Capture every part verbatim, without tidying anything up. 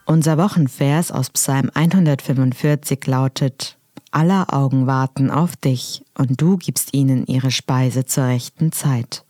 Unser Wochenvers aus Psalm hundertfünfundvierzig lautet: Aller Augen warten auf dich, und du gibst ihnen ihre Speise zur rechten Zeit.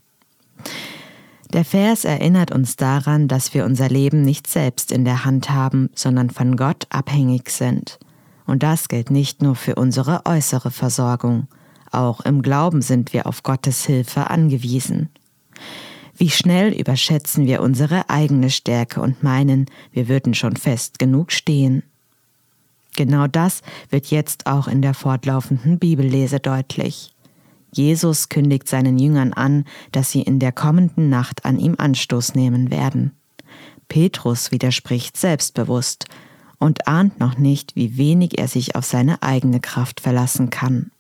Der Vers erinnert uns daran, dass wir unser Leben nicht selbst in der Hand haben, sondern von Gott abhängig sind. Und das gilt nicht nur für unsere äußere Versorgung. Auch im Glauben sind wir auf Gottes Hilfe angewiesen. Wie schnell überschätzen wir unsere eigene Stärke und meinen, wir würden schon fest genug stehen. Genau das wird jetzt auch in der fortlaufenden Bibellese deutlich. Jesus kündigt seinen Jüngern an, dass sie in der kommenden Nacht an ihm Anstoß nehmen werden. Petrus widerspricht selbstbewusst und ahnt noch nicht, wie wenig er sich auf seine eigene Kraft verlassen kann.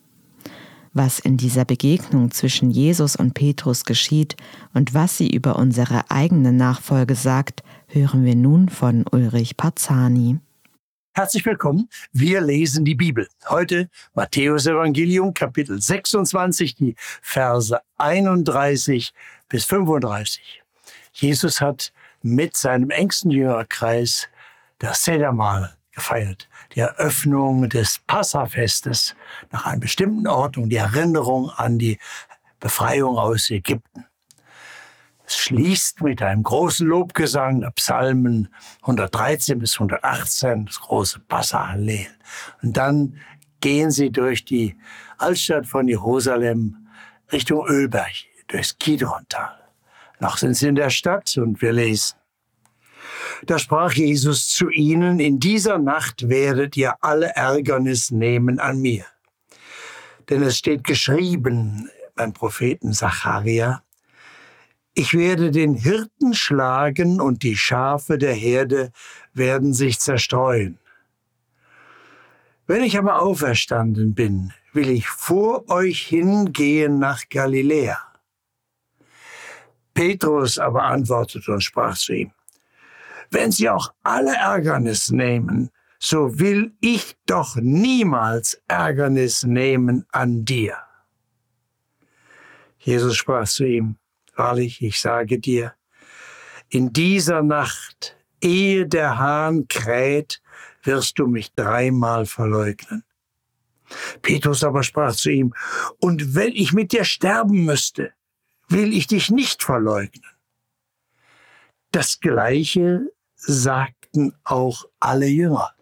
Was in dieser Begegnung zwischen Jesus und Petrus geschieht und was sie über unsere eigene Nachfolge sagt, hören wir nun von Ulrich Parzani. Herzlich willkommen. Wir lesen die Bibel. Heute Matthäus Evangelium, Kapitel sechsundzwanzig, die Verse einunddreißig bis fünfunddreißig. Jesus hat mit seinem engsten Jüngerkreis das Sedermahl gefeiert. Die Eröffnung des Passafestes nach einer bestimmten Ordnung, die Erinnerung an die Befreiung aus Ägypten. Es schließt mit einem großen Lobgesang der Psalmen hundertdreizehn bis hundertachtzehn, das große Passa-Hallel. Und dann gehen sie durch die Altstadt von Jerusalem Richtung Ölberg, durchs Kidrontal. Noch sind sie in der Stadt und wir lesen. Da sprach Jesus zu ihnen: In dieser Nacht werdet ihr alle Ärgernis nehmen an mir. Denn es steht geschrieben beim Propheten Sacharja: Ich werde den Hirten schlagen und die Schafe der Herde werden sich zerstreuen. Wenn ich aber auferstanden bin, will ich vor euch hingehen nach Galiläa. Petrus aber antwortete und sprach zu ihm: Wenn sie auch alle Ärgernis nehmen, so will ich doch niemals Ärgernis nehmen an dir. Jesus sprach zu ihm: Wahrlich, ich sage dir, in dieser Nacht, ehe der Hahn kräht, wirst du mich dreimal verleugnen. Petrus aber sprach zu ihm: Und wenn ich mit dir sterben müsste, will ich dich nicht verleugnen. Das Gleiche sagten auch alle Jünger.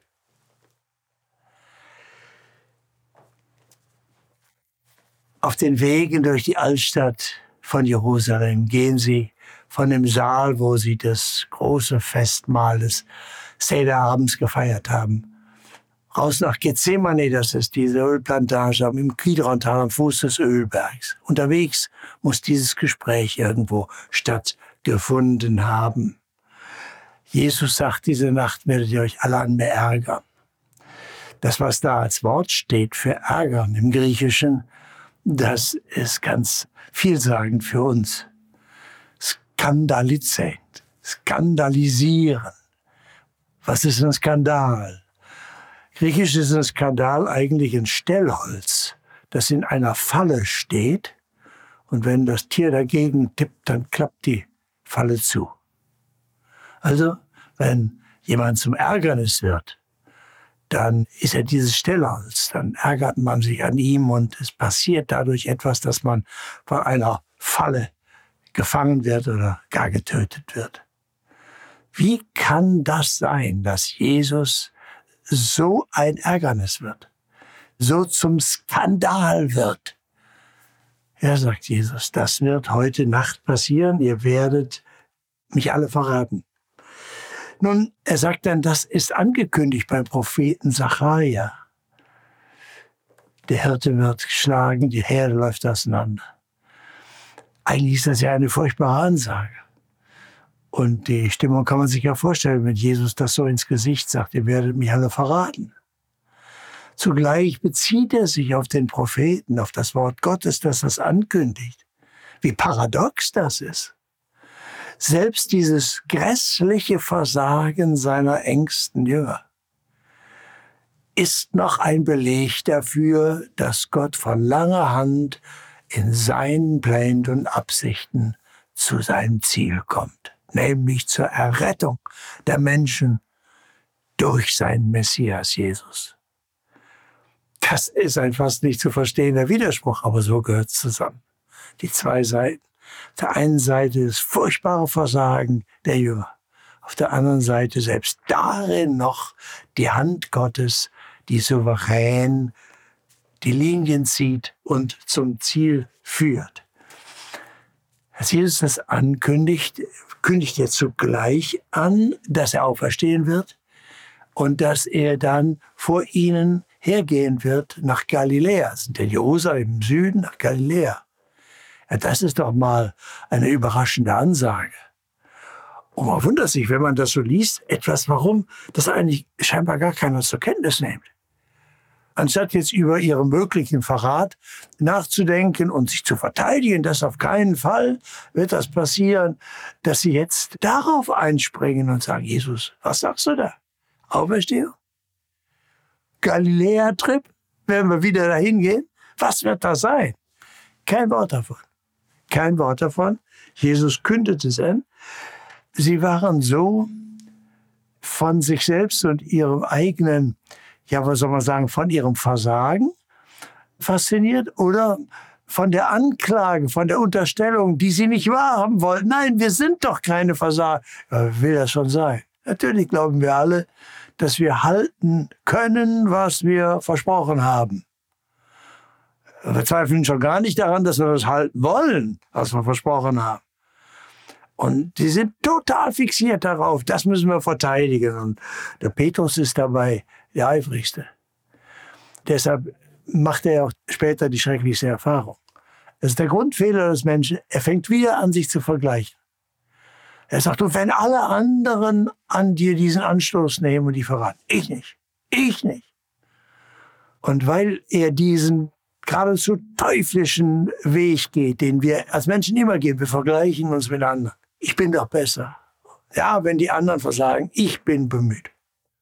Auf den Wegen durch die Altstadt von Jerusalem gehen sie von dem Saal, wo sie das große Festmahl des Sederabends gefeiert haben, raus nach Gethsemane, das ist diese Ölplantage im Kidrontal am Fuß des Ölbergs. Unterwegs muss dieses Gespräch irgendwo stattgefunden haben. Jesus sagt, diese Nacht werdet ihr euch alle an mir ärgern. Das, was da als Wort steht für ärgern im Griechischen, das ist ganz vielsagend für uns. Skandalizet, skandalisieren. Was ist ein Skandal? Griechisch ist ein Skandal eigentlich ein Stellholz, das in einer Falle steht, und wenn das Tier dagegen tippt, dann klappt die Falle zu. Also, wenn jemand zum Ärgernis wird, dann ist er dieses Stellholz, dann ärgert man sich an ihm und es passiert dadurch etwas, dass man von einer Falle gefangen wird oder gar getötet wird. Wie kann das sein, dass Jesus so ein Ärgernis wird, so zum Skandal wird? Ja, sagt Jesus, das wird heute Nacht passieren, ihr werdet mich alle verraten. Nun, er sagt dann, das ist angekündigt beim Propheten Sacharja. Der Hirte wird geschlagen, die Herde läuft auseinander. Eigentlich ist das ja eine furchtbare Ansage. Und die Stimmung kann man sich ja vorstellen, wenn Jesus das so ins Gesicht sagt, ihr werdet mich alle verraten. Zugleich bezieht er sich auf den Propheten, auf das Wort Gottes, das das ankündigt. Wie paradox das ist. Selbst dieses grässliche Versagen seiner engsten Jünger ist noch ein Beleg dafür, dass Gott von langer Hand in seinen Plänen und Absichten zu seinem Ziel kommt, nämlich zur Errettung der Menschen durch seinen Messias Jesus. Das ist ein fast nicht zu verstehender Widerspruch, aber so gehört es zusammen. Die zwei Seiten. Auf der einen Seite das furchtbare Versagen der Jünger. Auf der anderen Seite selbst darin noch die Hand Gottes, die souverän die Linien zieht und zum Ziel führt. Als Jesus das ankündigt, kündigt er zugleich an, dass er auferstehen wird und dass er dann vor ihnen hergehen wird nach Galiläa. Das sind ja Jerusalem im Süden, nach Galiläa. Ja, das ist doch mal eine überraschende Ansage. Und man wundert sich, wenn man das so liest, etwas, warum das eigentlich scheinbar gar keiner zur Kenntnis nimmt. Anstatt jetzt über ihren möglichen Verrat nachzudenken und sich zu verteidigen, dass auf keinen Fall wird das passieren, dass sie jetzt darauf einspringen und sagen, Jesus, was sagst du da? Auferstehung? Galiläa-Trip? Werden wir wieder dahin gehen? Was wird das sein? Kein Wort davon. Kein Wort davon. Jesus kündet es an. Sie waren so von sich selbst und ihrem eigenen, ja, was soll man sagen, von ihrem Versagen fasziniert oder von der Anklage, von der Unterstellung, die sie nicht wahrhaben wollten. Nein, wir sind doch keine Versager. Ja, will das schon sein? Natürlich glauben wir alle, dass wir halten können, was wir versprochen haben. Wir zweifeln schon gar nicht daran, dass wir das halten wollen, was wir versprochen haben. Und die sind total fixiert darauf, das müssen wir verteidigen. Und der Petrus ist dabei der Eifrigste. Deshalb macht er auch später die schrecklichste Erfahrung. Das ist der Grundfehler des Menschen. Er fängt wieder an, sich zu vergleichen. Er sagt, und wenn alle anderen an dir diesen Anstoß nehmen und die verraten, ich nicht, ich nicht. Und weil er diesen geradezu teuflischen Weg geht, den wir als Menschen immer gehen, wir vergleichen uns mit anderen. Ich bin doch besser. Ja, wenn die anderen versagen, ich bin bemüht.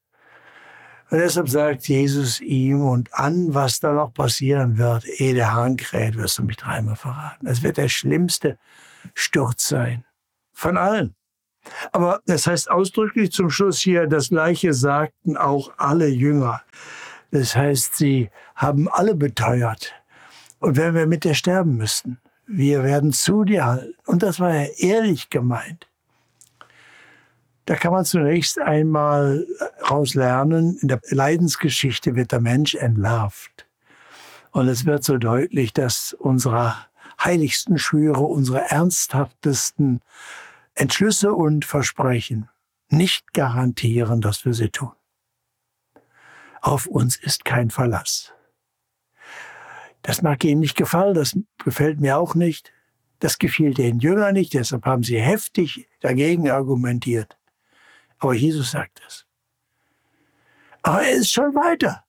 Und deshalb sagt Jesus ihm und an, was da noch passieren wird, ehe der Hahn kräht, wirst du mich dreimal verraten. Das wird der schlimmste Sturz sein. Von allen. Aber das heißt ausdrücklich zum Schluss hier, das Gleiche sagten auch alle Jünger. Das heißt, sie haben alle beteuert. Und wenn wir mit dir sterben müssten, wir werden zu dir halten. Und das war ja ehrlich gemeint. Da kann man zunächst einmal rauslernen, in der Leidensgeschichte wird der Mensch entlarvt. Und es wird so deutlich, dass unsere heiligsten Schwüre, unsere ernsthaftesten Entschlüsse und Versprechen nicht garantieren, dass wir sie tun. Auf uns ist kein Verlass. Das mag Ihnen nicht gefallen, das gefällt mir auch nicht. Das gefiel den Jüngern nicht, deshalb haben sie heftig dagegen argumentiert. Aber Jesus sagt es. Aber er ist schon weiter.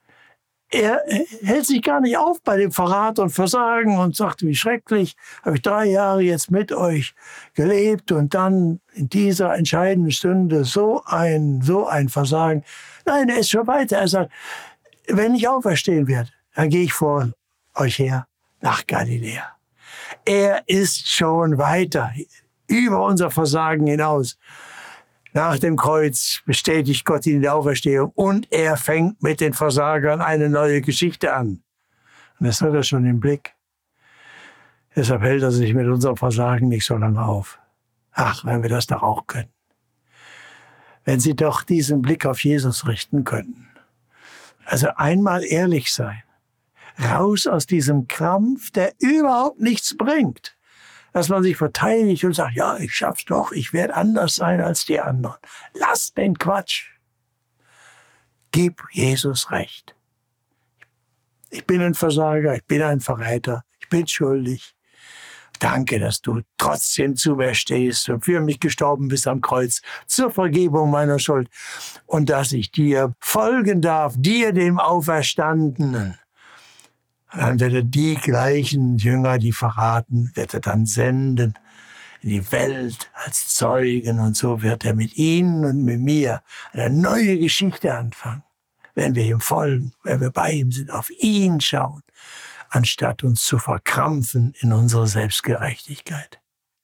Er hält sich gar nicht auf bei dem Verrat und Versagen und sagt, wie schrecklich, habe ich drei Jahre jetzt mit euch gelebt und dann in dieser entscheidenden Stunde so ein, so ein Versagen. Nein, er ist schon weiter. Er sagt, wenn ich auferstehen werde, dann gehe ich vor euch her nach Galiläa. Er ist schon weiter, über unser Versagen hinaus. Nach dem Kreuz bestätigt Gott ihn in der Auferstehung und er fängt mit den Versagern eine neue Geschichte an. Und das hat er schon im Blick. Deshalb hält er sich mit unserem Versagen nicht so lange auf. Ach, wenn wir das doch auch können. Wenn Sie doch diesen Blick auf Jesus richten könnten. Also einmal ehrlich sein. Raus aus diesem Krampf, der überhaupt nichts bringt. Dass man sich verteidigt und sagt, ja, ich schaff's doch, ich werde anders sein als die anderen. Lass den Quatsch. Gib Jesus recht. Ich bin ein Versager, ich bin ein Verräter, ich bin schuldig. Danke, dass du trotzdem zu mir stehst und für mich gestorben bist am Kreuz zur Vergebung meiner Schuld und dass ich dir folgen darf, dir, dem Auferstandenen. Dann wird er die gleichen Jünger, die verraten, wird er dann senden in die Welt als Zeugen. Und so wird er mit ihnen und mit mir eine neue Geschichte anfangen. Wenn wir ihm folgen, wenn wir bei ihm sind, auf ihn schauen, anstatt uns zu verkrampfen in unsere Selbstgerechtigkeit.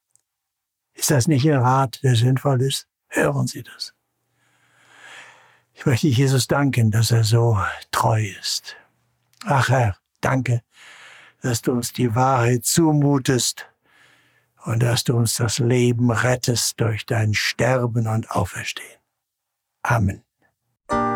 Ist das nicht ein Rat, der sinnvoll ist? Hören Sie das. Ich möchte Jesus danken, dass er so treu ist. Ach Herr, danke, dass du uns die Wahrheit zumutest und dass du uns das Leben rettest durch dein Sterben und Auferstehen. Amen.